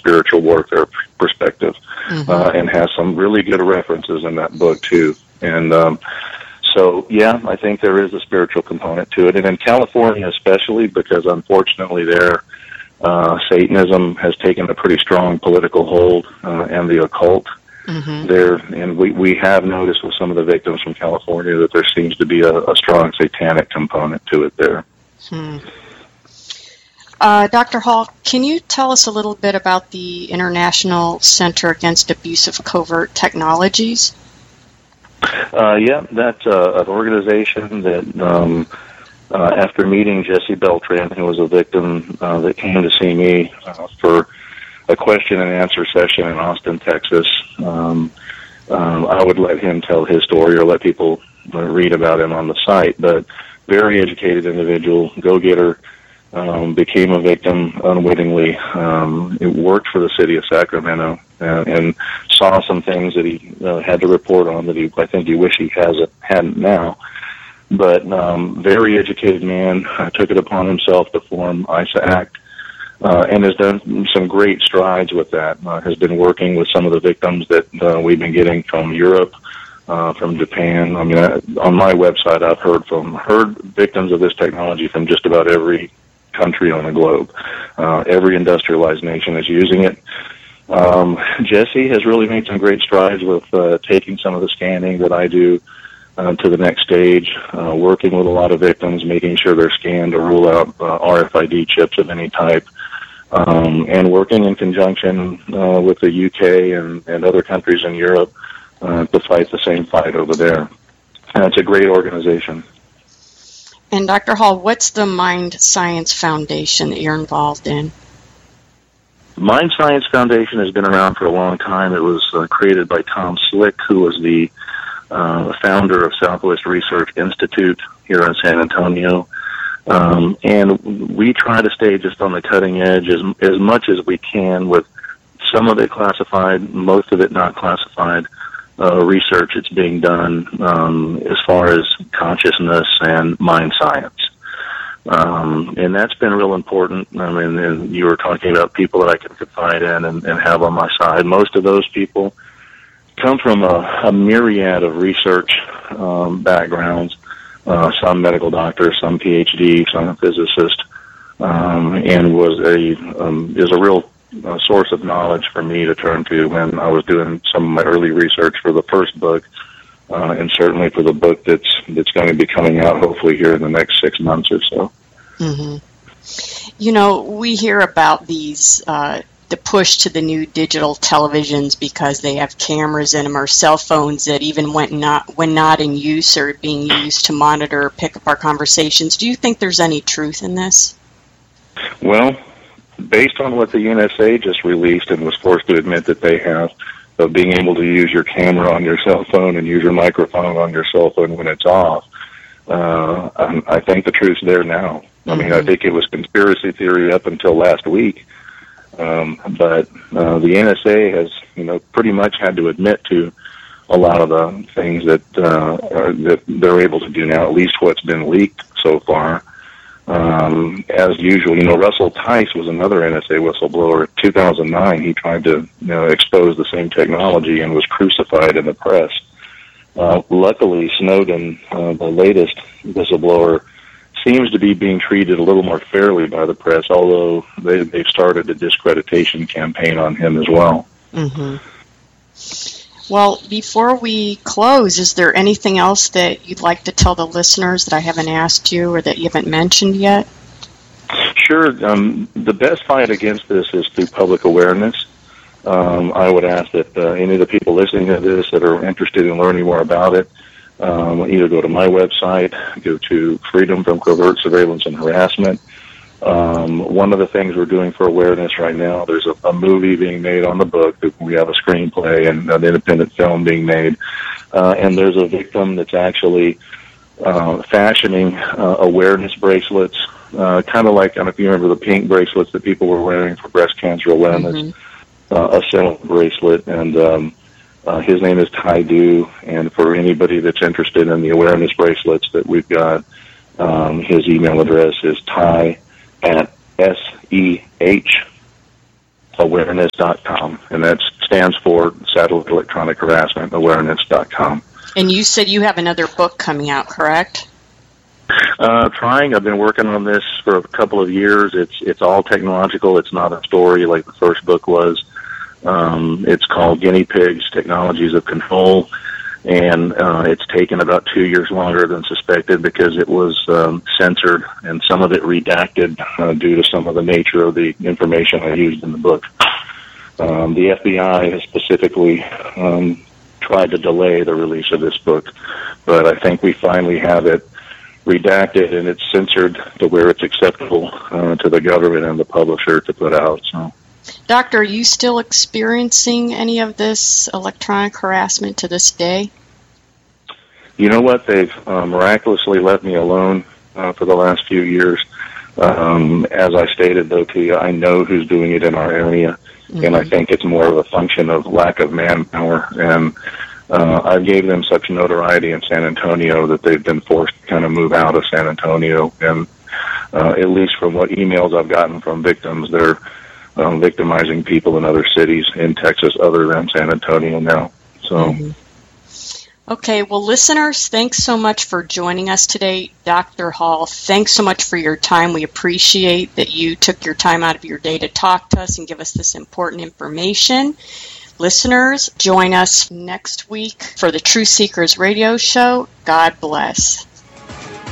spiritual warfare perspective, and has some really good references in that book too. And so, yeah, I think there is a spiritual component to it, and in California especially, because unfortunately there, Satanism has taken a pretty strong political hold, and the occult. There, and we have noticed with some of the victims from California that there seems to be a strong satanic component to it there. Dr. Hall, can you tell us a little bit about the International Center Against Abuse of Covert Technologies? Yeah, that's an organization that, after meeting Jesse Beltran, who was a victim that came to see me for a question and answer session in Austin, Texas, I would let him tell his story or let people read about him on the site. But very educated individual, go-getter, became a victim unwittingly. It worked for the city of Sacramento and saw some things that he had to report on that I think he wished he hadn't now. But very educated man, took it upon himself to form ISAAC, and has done some great strides with that. Has been working with some of the victims that we've been getting from Europe, from Japan. I mean, on my website, I've heard victims of this technology from just about every country on the globe. Every industrialized nation is using it. Jesse has really made some great strides with taking some of the scanning that I do to the next stage, working with a lot of victims, making sure they're scanned to rule out RFID chips of any type, and working in conjunction with the UK and other countries in Europe to fight the same fight over there. And it's a great organization. And Dr. Hall, what's the Mind Science Foundation that you're involved in? Mind Science Foundation has been around for a long time. It was created by Tom Slick, who was the founder of Southwest Research Institute here in San Antonio. And we try to stay just on the cutting edge as much as we can with some of it classified, most of it not classified research that's being done as far as consciousness and mind science. And that's been real important. I mean, and you were talking about people that I can confide in and have on my side. Most of those people come from a myriad of research backgrounds, some medical doctors, some PhD, some physicist, and is a real source of knowledge for me to turn to when I was doing some of my early research for the first book, and certainly for the book that's going to be coming out hopefully here in the next 6 months or so. You know, we hear about these the push to the new digital televisions because they have cameras in them, or cell phones that even when not in use are being used to monitor or pick up our conversations. Do you think there's any truth in this? Well, based on what the NSA just released and was forced to admit that they have, of being able to use your camera on your cell phone and use your microphone on your cell phone when it's off, I think the truth's there now. I mean, I think it was conspiracy theory up until last week. But the NSA has, pretty much had to admit to a lot of the things that they're able to do now, at least what's been leaked so far. As usual, Russell Tice was another NSA whistleblower. In 2009, he tried to expose the same technology and was crucified in the press. Luckily, Snowden, the latest whistleblower, seems to be being treated a little more fairly by the press, although they've started a discreditation campaign on him as well. Well, before we close, is there anything else that you'd like to tell the listeners that I haven't asked you or that you haven't mentioned yet? Sure. The best fight against this is through public awareness. I would ask that any of the people listening to this that are interested in learning more about it, either go to my website, go to Freedom from Covert Surveillance and Harassment. One of the things we're doing for awareness right now, there's a movie being made on the book. We have a screenplay and an independent film being made. And there's a victim that's actually fashioning awareness bracelets, kind of like, I don't know if you remember the pink bracelets that people were wearing for breast cancer awareness, a cell bracelet. And his name is Ty Du, and for anybody that's interested in the awareness bracelets that we've got, his email address is Ty at SEH awareness.com, and that stands for Satellite Electronic Harassment Awareness.com. And you said you have another book coming out, correct? Trying. I've been working on this for a couple of years. It's all technological. It's not a story like the first book was. It's called Guinea Pigs, Technologies of Control, and it's taken about 2 years longer than suspected because it was censored and some of it redacted due to some of the nature of the information I used in the book. The FBI has specifically tried to delay the release of this book, but I think we finally have it redacted and it's censored to where it's acceptable to the government and the publisher to put out. So, Doctor, are you still experiencing any of this electronic harassment to this day? You know what? They've miraculously let me alone for the last few years. As I stated, though, to you, I know who's doing it in our area, and I think it's more of a function of lack of manpower. And I gave them such notoriety in San Antonio that they've been forced to kind of move out of San Antonio. And at least from what emails I've gotten from victims, they're victimizing people in other cities in Texas other than San Antonio now. So. Okay, well, listeners, thanks so much for joining us today. Dr. Hall, thanks so much for your time. We appreciate that you took your time out of your day to talk to us and give us this important information. Listeners, join us next week for the Truth Seekers radio show. God bless.